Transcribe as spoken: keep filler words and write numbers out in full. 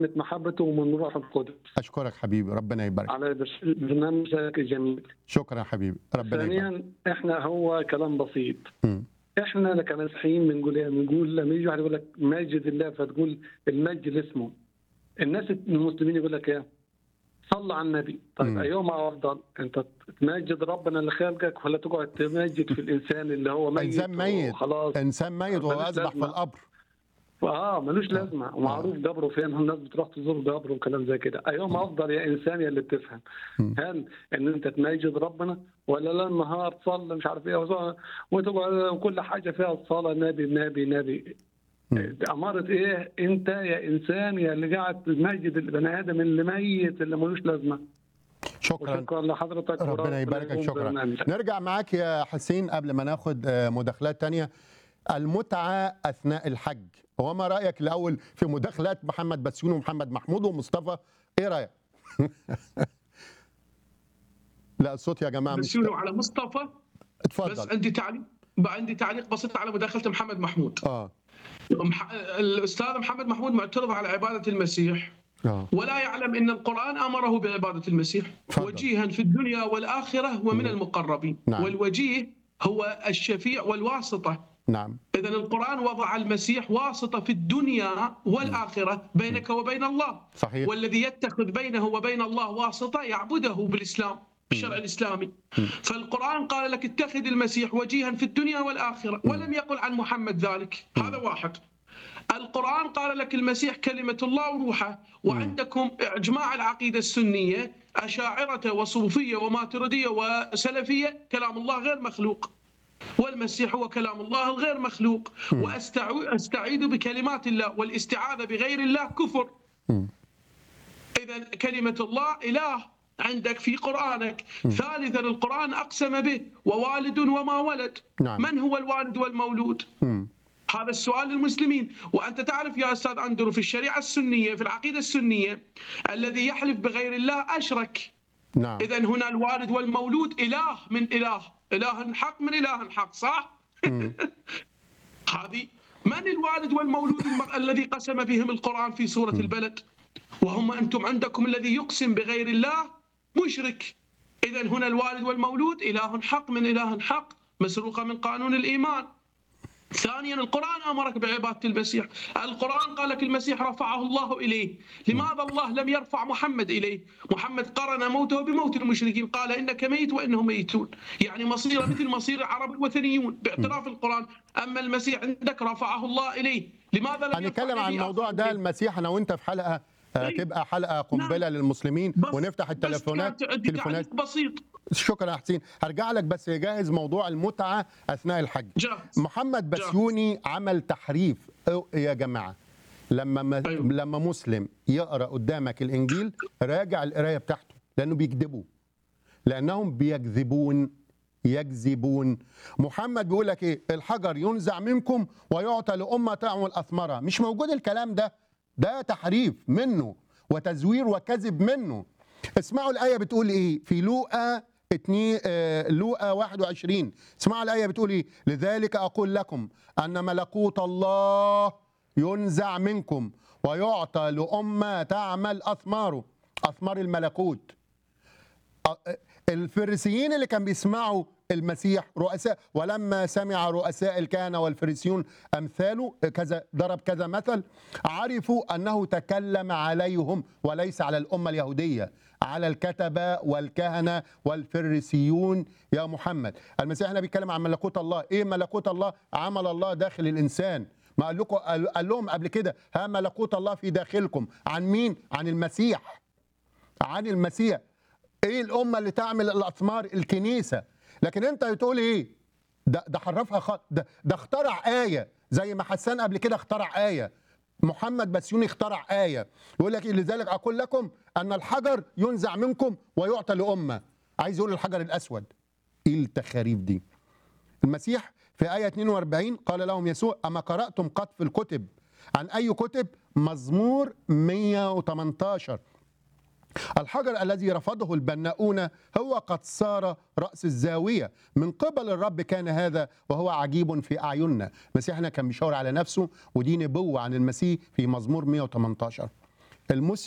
محبته ومن روح القدس اشكرك حبيبي، ربنا يبارك. على برنامجك الجميل. شكرا حبيبي، ربنا يبارك. ثانيا احنا هو كلام بصيط. م. احنا كمسيحيين بنقول ايه؟ بنقول لما يجي واحد يقول لك ماجد الله فتقول المجد لاسمه. الناس المسلمين يقول لك ايه؟ صلى على النبي. طيب م. ايهما افضل؟ انت تمجد ربنا اللي خلقك ولا تقعد تمجد في الانسان اللي هو ميت؟ انسان ميت وخلاص انسان ميت وهو ملوش اصبح في لازمة. القبر. اه ملوش لازمه، ومعروف قبره فين، الناس بتروح تزور قبره وكلام زي كده. ايهما افضل يا انسان يا اللي بتفهم؟ م. هل ان انت تمجد ربنا ولا لا النهار تصلي مش عارف ايه وتقعد- وتقعد كل حاجه فيها الصلاه نبي نبي نبي؟ م. اماره ايه انت يا انسان يا اللي قاعد تمجد البني ادم اللي ميت اللي ملوش لازمه؟ شكرا، وشكرا لحضرتك ربنا يباركك. يقوم شكرا. برنامجك. نرجع معاك يا حسين قبل ما ناخد آه، مداخلات تانية. المتعة أثناء الحج، وما رأيك الأول في مداخلات محمد بسيون ومحمد محمود ومصطفى؟ إيه رأيك؟ لا الصوت يا جماعة مش بسيوني وعلى مصطفى. بس اتفضل. عندي تعليق بقى عندي تعليق بسيط على مداخلة محمد محمود. اه مح... الأستاذ محمد محمود معترض على عبادة المسيح اه ولا يعلم أن القرآن أمره بعبادة المسيح. تفضل. وجيها في الدنيا والآخرة ومن مم. المقربين. نعم. والوجيه هو الشفيع والواسطة. نعم. إذا القرآن وضع المسيح واسطة في الدنيا والآخرة بينك وبين الله. صحيح. والذي يتخذ بينه وبين الله واسطة يعبده بالإسلام بالشرع الإسلامي. مم. فالقرآن قال لك اتخذ المسيح وجيها في الدنيا والآخرة ولم يقل عن محمد ذلك. هذا واحد. القرآن قال لك المسيح كلمة الله وروحه. وعندكم إجماع العقيدة السنية أشاعرة وصوفية وماتريدية وسلفية كلام الله غير مخلوق، والمسيح هو كلام الله الغير مخلوق. وأستعيذ بكلمات الله والاستعاذة بغير الله كفر. مم. إذا كلمة الله إله عندك في قرآنك. ثالثا القرآن أقسم به ووالد وما ولد. نعم. من هو الوالد والمولود؟ مم. هذا السؤال للمسلمين. وأنت تعرف يا أستاذ أندرو في الشريعة السنية في العقيدة السنية الذي يحلف بغير الله أشرك. نعم. إذا هنا الوالد والمولود إله من إله، إله حق من إله حق، صح؟ هذه من الوالد والمولود الم- الذي قسم بهم القرآن في سورة البلد؟ وهم أنتم عندكم الذي يقسم بغير الله مشرك. إذا هنا الوالد والمولود إله حق من إله حق، مسروقة من قانون الإيمان. ثانيا القرآن أمرك بعبادة المسيح. القرآن قال لك المسيح رفعه الله إليه. لماذا الله لم يرفع محمد إليه؟ محمد قرن موته بموت المشركين، قال إنك ميت وإنهم ميتون، يعني مصير مثل مصير العرب الوثنيون باعتراف القرآن. أما المسيح عندك رفعه الله إليه، لماذا لم هنتكلم يرفع عن إليه الموضوع آخر ده إليه؟ المسيح انا وانت في حلقه آه، طيب. تبقى حلقه قنبله نعم. للمسلمين بس ونفتح التليفونات. بس كان عندي تليفونات. تعليق بسيط. شكرا يا حسين، هرجع لك بس جاهز موضوع المتعه اثناء الحج. جاهز. محمد بسيوني عمل تحريف أو- يا جماعه لما ما أيوه. لما مسلم يقرا قدامك الانجيل راجع القرايه بتاعته لانه بيكذبوا، لانهم بيكذبون يكذبون. محمد بيقول لك ايه؟ الحجر ينزع منكم ويعطى لامه تعمل اثمرها. مش موجود الكلام ده، ده تحريف منه وتزوير وكذب منه. اسمعوا الايه بتقول ايه في لوقا اتنين آه لوقا واحد وعشرين. اسمعوا الايه بتقول ايه؟ لذلك اقول لكم ان ملكوت الله ينزع منكم ويعطى لامه تعمل اثماره. اثمار الملكوت. الفريسيين اللي كان بيسمعوا المسيح رؤساء، ولما سمع رؤساء الكهنة والفريسيون أمثاله كذا ضرب كذا مثل عرفوا أنه تكلم عليهم وليس على الأمة اليهودية، على الكتبة والكهنة والفريسيون. يا محمد المسيح هنا بيتكلم عن ملكوت الله. إيه ملكوت الله؟ عمل الله داخل الإنسان. ما قال لكم قال لهم قبل كده ها ملكوت الله في داخلكم. عن مين؟ عن المسيح. عن المسيح. ايه الامه اللي تعمل الاثمار؟ الكنيسه. لكن انت بتقول ايه؟ ده ده حرفها خ... ده ده اخترع ايه زي ما حسان قبل كده اخترع ايه. محمد بسيوني اخترع ايه يقول لك إيه؟ لذلك اقول لكم ان الحجر ينزع منكم ويعطى لامه. عايز يقول الحجر الاسود. ايه التخاريف دي؟ المسيح في ايه اتنين واربعين قال لهم يسوع اما قراتم قد في الكتب. عن اي كتب؟ مزمور مية وتمنتاشر. الحجر الذي رفضه البناؤون هو قد صار رأس الزاوية. من قبل الرب كان هذا وهو عجيب في أعيننا. مسيحنا كان بيشاور على نفسه ودي نبوة عن المسيح في مزمور مية وتمنتاشر. المسلم